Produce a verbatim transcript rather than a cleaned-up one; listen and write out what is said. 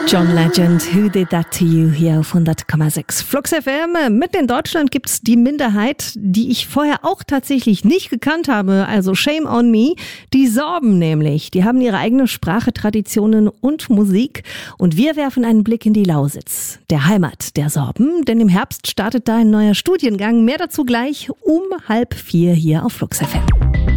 John Legend, Who Did That To You, hier auf hundert Komma sechs Flux F M. Mitten in Deutschland gibt's die Minderheit, die ich vorher auch tatsächlich nicht gekannt habe, also shame on me, die Sorben nämlich. Die haben ihre eigene Sprache, Traditionen und Musik und wir werfen einen Blick in die Lausitz, der Heimat der Sorben, denn im Herbst startet da ein neuer Studiengang. Mehr dazu gleich um halb vier hier auf Flux F M.